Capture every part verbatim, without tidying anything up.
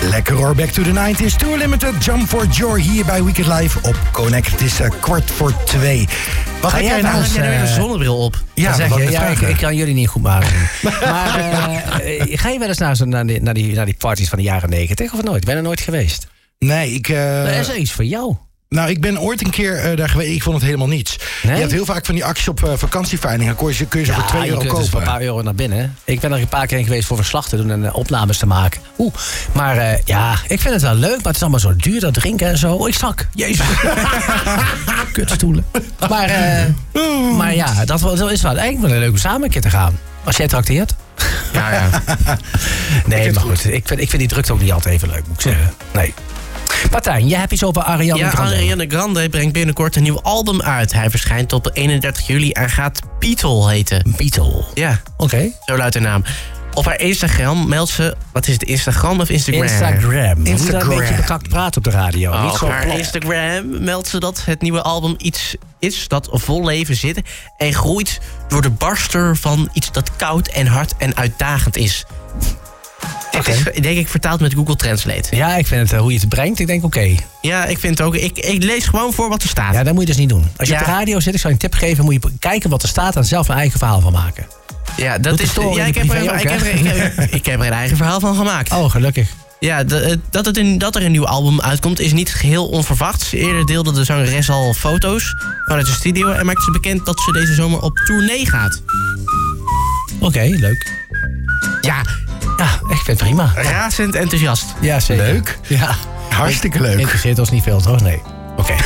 Lekker hoor, back to the nineties. Tour Limited, Jump for Joy hier bij Weekend Live op Connect. Het is uh, kwart voor twee. Wat ga jij nou? Heb jij nou weer een zonnebril op? Ja, dan zeg je, ja ik, ik kan jullie niet goed maken. Maar uh, ga je wel eens naar, zo, naar, die, naar, die, naar die parties van de jaren negentig of nooit? Ik ben er nooit geweest. Nee, ik... Uh... Nou, is er iets voor jou? Nou, ik ben ooit een keer uh, daar geweest. Ik vond het helemaal niets. Nee? Je hebt heel vaak van die acties op uh, vakantieveilingen. Kun je, kun je ze ja, voor twee euro kopen. Dus voor een paar euro naar binnen. Ik ben er een paar keer heen geweest voor verslag te doen en uh, opnames te maken. Oeh, maar uh, ja, ik vind het wel leuk. Maar het is allemaal zo duur, dat drinken en zo. Oh, ik zak. Jezus. Kutstoelen. Maar, uh, maar ja, dat, dat is wel eigenlijk wel leuk om samen een keer te gaan. Als jij trakteert. Ja, ja. Nee, maar goed. Ik vind, ik vind die drukte ook niet altijd even leuk, moet ik zeggen. Nee. Martijn, jij hebt iets over Ariana ja, Grande. Ariana Grande brengt binnenkort een nieuw album uit. Hij verschijnt op eenendertig juli en gaat Beatle heten. Beatle? Ja. Oké. Okay. Zo luidt de naam. Op haar Instagram meldt ze... Wat is het, Instagram of Instagram? Instagram. Instagram. Moet daar een beetje bekakt praten op de radio. Oh, Niet op zo haar plat. Instagram meldt ze dat het nieuwe album iets is dat vol leven zit... en groeit door de barster van iets dat koud en hard en uitdagend is. Okay. Het is, denk ik, vertaald met Google Translate. Ja, ik vind het, uh, hoe je het brengt, ik denk oké. Okay. Ja, ik vind het ook. Ik, ik lees gewoon voor wat er staat. Ja, dat moet je dus niet doen. Als je ja. op de radio zit, ik zou je een tip geven... moet je kijken wat er staat en zelf een eigen verhaal van maken. Ja, dat is... Ja, ik heb, er, ook, ik, heb er, ik, heb, ik heb er een eigen verhaal van gemaakt. Oh, gelukkig. Ja, de, dat, het in, dat er een nieuw album uitkomt is niet geheel onverwachts. Eerder deelde de zangeres al foto's vanuit de studio... en maakte ze bekend dat ze deze zomer op tournee gaat. Oké, okay, leuk. Ja... Ja, ik vind het prima. Razend enthousiast. Ja, zeker. Leuk. Ja. Hartstikke leuk. Interesseert ons niet veel, toch? Nee. Oké. Okay.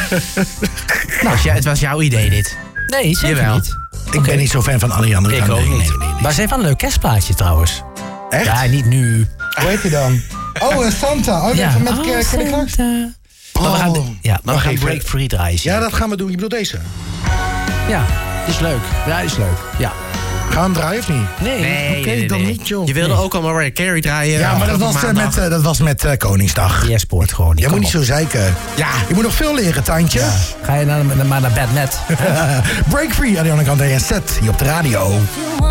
nou, het was jouw idee, dit. Nee, zeker Jawel. niet. Ik okay. ben niet zo fan van Ariana Grande. Ik ook niet. Nee, nee, nee. Maar ze heeft wel een leuk kerstplaatje trouwens. Echt? Ja, niet nu. Hoe heet hij dan? Oh, een Santa. Oh, ja. met oh, Kelly Clarkson. Oh. Maar we gaan, ja, maar we gaan Break Free draaien. Ja, dat gaan we doen. Je bedoelt deze? Ja, is leuk. Ja, is leuk. Ja. Gaan we hem draaien of niet? Nee. nee Oké, okay, nee, dan nee. niet, joh. Je wilde nee. ook al Mariah Carey draaien. Ja, maar dat was, uh, met, uh, dat was met uh, Koningsdag. Je sport gewoon niet. Je moet niet zo zeiken. Ja. Je moet nog veel leren, Tandje. Ja. Ga je naar, naar, naar Bad Net. Break Free, Ariana Grande en Set hier op de radio.